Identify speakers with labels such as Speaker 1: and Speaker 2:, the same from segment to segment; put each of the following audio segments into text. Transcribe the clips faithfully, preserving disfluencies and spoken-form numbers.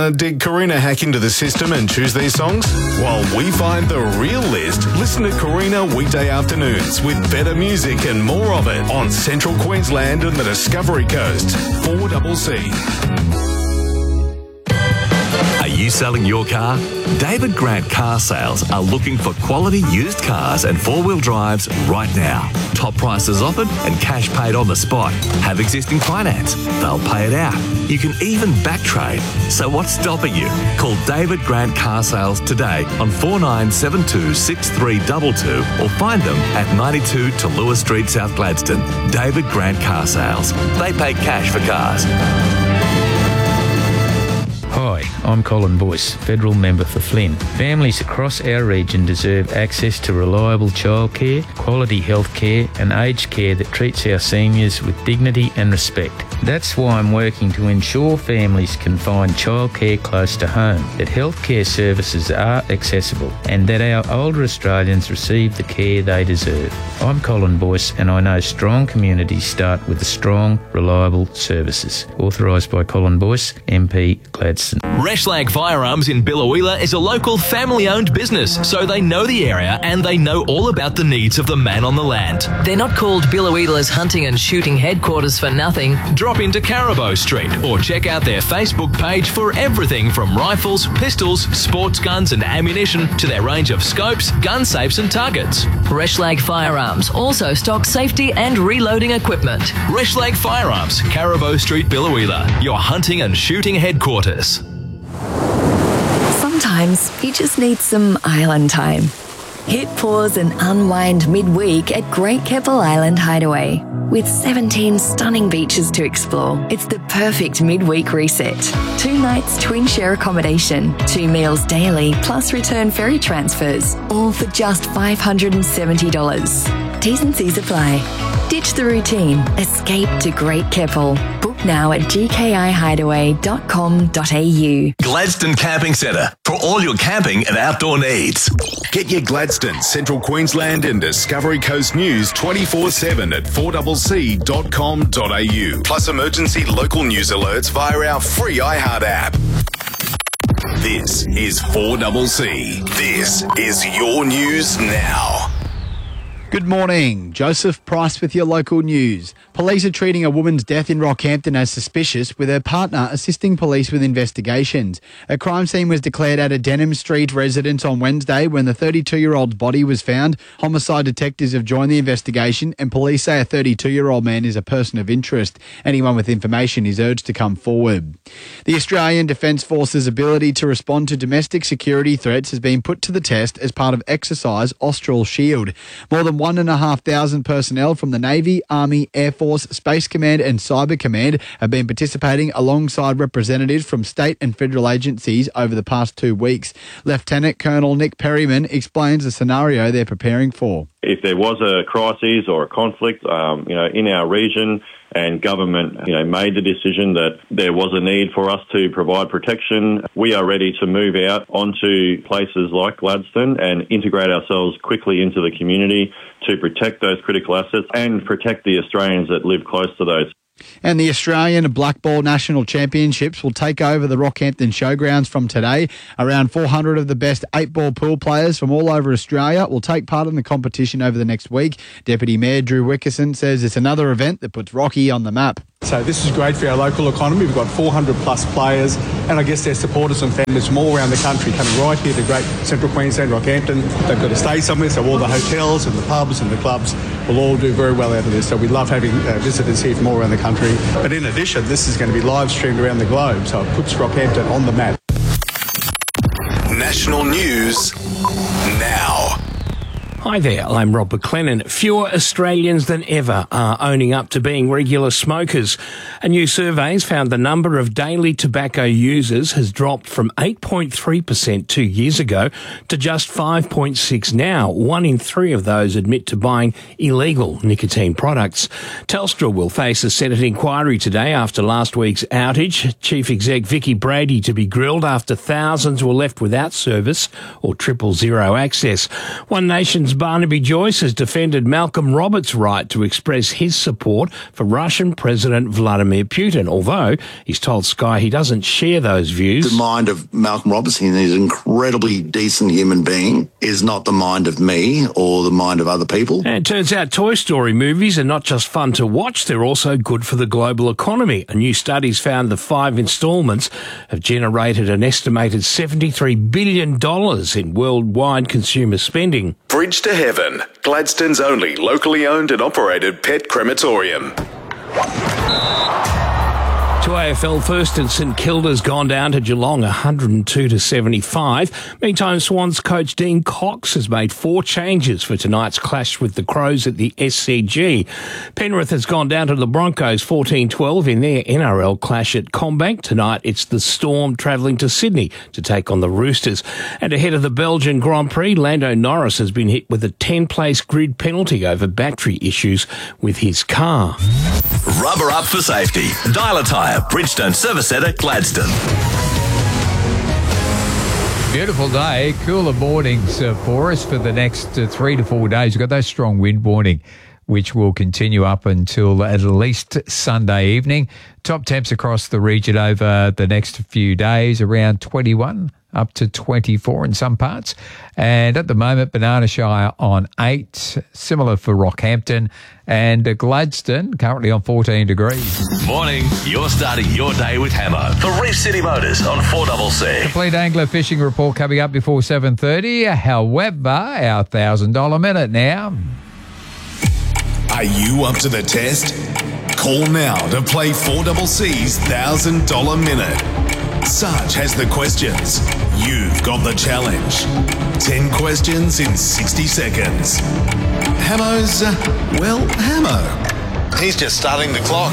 Speaker 1: Uh, did Karina hack into the system and choose these songs? While we find the real list, listen to Karina weekday afternoons with better music and more of it on Central Queensland and the Discovery Coast. four C C.
Speaker 2: Are you selling your car? David Grant Car Sales are looking for quality used cars and four-wheel drives right now. Top prices offered and cash paid on the spot. Have existing finance. They'll pay it out. You can even back trade. So what's stopping you? Call David Grant Car Sales today on four nine seven two, six three two two or find them at ninety-two to Lewis Street, South Gladstone. David Grant Car Sales. They pay cash for cars.
Speaker 3: Hi, I'm Colin Boyce, Federal Member for Flynn. Families across our region deserve access to reliable childcare, quality health care and aged care that treats our seniors with dignity and respect. That's why I'm working to ensure families can find childcare close to home, that healthcare services are accessible and that our older Australians receive the care they deserve. I'm Colin Boyce and I know strong communities start with strong, reliable services. Authorised by Colin Boyce, M P Gladstone.
Speaker 4: Reshlag Firearms in Biloela is a local family-owned business, so they know the area and they know all about the needs of the man on the land.
Speaker 5: They're not called Biloela's hunting and shooting headquarters for nothing.
Speaker 4: Drop into Carabo Street or check out their Facebook page for everything from rifles, pistols, sports guns and ammunition to their range of scopes, gun safes and targets.
Speaker 5: Reshlag Firearms also stocks safety and reloading equipment.
Speaker 4: Reshlag Firearms, Carabo Street, Biloela, your hunting and shooting headquarters.
Speaker 6: Sometimes you just need some island time. Hit pause and unwind midweek at Great Keppel Island Hideaway. With seventeen stunning beaches to explore, it's the perfect midweek reset. Two nights twin share accommodation, two meals daily, plus return ferry transfers, all for just five hundred seventy dollars. T's and C's apply. Ditch the routine. Escape to Great Keppel. Book now at g k i hideaway dot com dot a u.
Speaker 2: Gladstone Camping Centre for all your camping and outdoor needs.
Speaker 1: Get your Gladstone, Central Queensland and Discovery Coast news twenty-four seven at four c c dot com dot a u. Plus emergency local news alerts via our free iHeart app. This is four C C. This is your news now.
Speaker 7: Good morning. Joseph Price with your local news. Police are treating a woman's death in Rockhampton as suspicious, with her partner assisting police with investigations. A crime scene was declared at a Denham Street residence on Wednesday when the thirty-two-year-old's body was found. Homicide detectives have joined the investigation and police say a thirty-two-year-old man is a person of interest. Anyone with information is urged to come forward. The Australian Defence Force's ability to respond to domestic security threats has been put to the test as part of Exercise Austral Shield. More than one and a half thousand personnel from the Navy, Army, Air Force, Space Command and Cyber Command have been participating alongside representatives from state and federal agencies over the past two weeks. Lieutenant Colonel Nick Perryman explains the scenario they're preparing for.
Speaker 8: If there was a crisis or a conflict, um, you know, in our region, and government, you know, made the decision that there was a need for us to provide protection, we are ready to move out onto places like Gladstone and integrate ourselves quickly into the community to protect those critical assets and protect the Australians that live close to those.
Speaker 7: And the Australian Black Ball National Championships will take over the Rockhampton Showgrounds from today. Around four hundred of the best eight-ball pool players from all over Australia will take part in the competition over the next week. Deputy Mayor Drew Wickerson says it's another event that puts Rocky on the map.
Speaker 9: So this is great for our local economy. We've got four hundred plus players and I guess their supporters and families from all around the country coming right here to Great Central Queensland, Rockhampton. They've got to stay somewhere, so all the hotels and the pubs and the clubs will all do very well out of this. So we love having uh, visitors here from all around the country. But in addition, this is going to be live streamed around the globe, so it puts Rockhampton on the map.
Speaker 1: National news now.
Speaker 10: Hi there, I'm Rob McLennan. Fewer Australians than ever are owning up to being regular smokers. A new survey has found the number of daily tobacco users has dropped from eight point three percent two years ago to just five point six now. One in three of those admit to buying illegal nicotine products. Telstra will face a Senate inquiry today after last week's outage. Chief Exec Vicky Brady to be grilled after thousands were left without service or triple zero access. One Nation's Melbourne's Barnaby Joyce has defended Malcolm Roberts' right to express his support for Russian President Vladimir Putin, although he's told Sky he doesn't share those views.
Speaker 11: The mind of Malcolm Roberts, he's an incredibly decent human being, is not the mind of me or the mind of other people.
Speaker 10: And it turns out Toy Story movies are not just fun to watch, they're also good for the global economy. A new study's found the five instalments have generated an estimated seventy-three billion dollars in worldwide consumer spending.
Speaker 1: Bridge to Heaven, Gladstone's only locally owned and operated pet crematorium.
Speaker 10: To A F L first, and St Kilda's gone down to Geelong one hundred two to seventy-five. Meantime, Swans coach Dean Cox has made four changes for tonight's clash with the Crows at the S C G. Penrith has gone down to the Broncos fourteen twelve in their N R L clash at Combank. Tonight, it's the Storm travelling to Sydney to take on the Roosters. And ahead of the Belgian Grand Prix, Lando Norris has been hit with a ten-place grid penalty over battery issues with his car.
Speaker 2: Rubber up for safety. Dial a tyre. Bridgestone Service Centre, Gladstone.
Speaker 12: Beautiful day. Cooler mornings uh, for us for the next uh, three to four days. We've got that strong wind warning, which will continue up until at least Sunday evening. Top temps across the region over the next few days, around twenty-one up to twenty-four in some parts. And at the moment, Banana Shire on eight, similar for Rockhampton. And uh, Gladstone currently on fourteen degrees.
Speaker 2: Morning, you're starting your day with Hammer for Reef City Motors on four C C.
Speaker 12: Complete angler fishing report coming up before seven thirty. However, our one thousand dollars minute now.
Speaker 1: Are you up to the test? Call now to play four C C's one thousand dollars minute. Sarge has the questions. You've got the challenge. ten questions in sixty seconds. Hammo's, uh, well, Hammo. He's just starting the clock.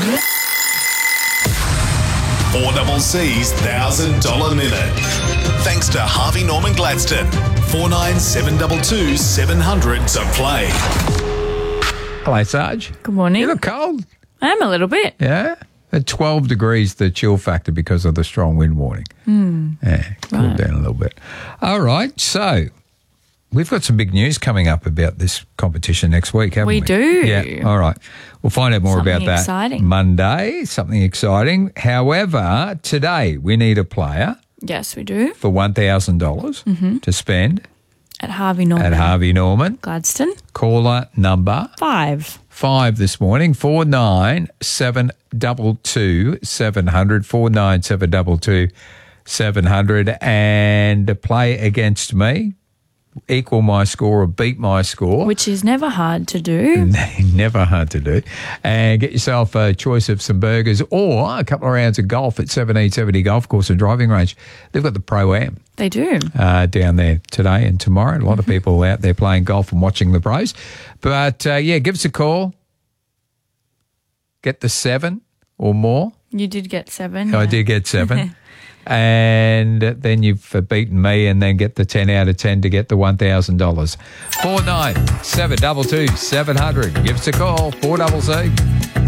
Speaker 1: four C C's one thousand dollars minute. Thanks to Harvey Norman Gladstone. four nine seven two two seven hundred to play.
Speaker 12: Hello, Sarge.
Speaker 13: Good morning.
Speaker 12: You look cold.
Speaker 13: I am a little bit.
Speaker 12: Yeah? At twelve degrees, the chill factor because of the strong wind warning.
Speaker 13: Mm.
Speaker 12: Yeah, cool
Speaker 13: Right.
Speaker 12: down a little bit. All right, so we've got some big news coming up about this competition next week, haven't we?
Speaker 13: We do.
Speaker 12: Yeah, all right. We'll find out more
Speaker 13: Something
Speaker 12: about that
Speaker 13: exciting.
Speaker 12: Monday, something exciting. However, today we need a player
Speaker 13: Yes, we do.
Speaker 12: for one thousand dollars
Speaker 13: Mhm.
Speaker 12: to spend
Speaker 13: At Harvey Norman.
Speaker 12: at Harvey Norman.
Speaker 13: Gladstone.
Speaker 12: Caller number
Speaker 13: Five.
Speaker 12: five this morning, four nine seven two two seven hundred, four nine seven two two seven hundred, and play against me, equal my score or beat my score.
Speaker 13: Which is never hard to do.
Speaker 12: Never hard to do. And get yourself a choice of some burgers or a couple of rounds of golf at seventeen seventy Golf Course and Driving Range. They've got the Pro-Am.
Speaker 13: They do.
Speaker 12: Uh, down there today and tomorrow. A lot of people out there playing golf and watching the pros. But, uh, yeah, give us a call. Get the seven or more.
Speaker 13: You did get seven.
Speaker 12: I
Speaker 13: yeah.
Speaker 12: did get seven. And then you've uh, beaten me and then get the ten out of ten to get the one thousand dollars. four nine seven two two seven hundred. Give us a call. four C C.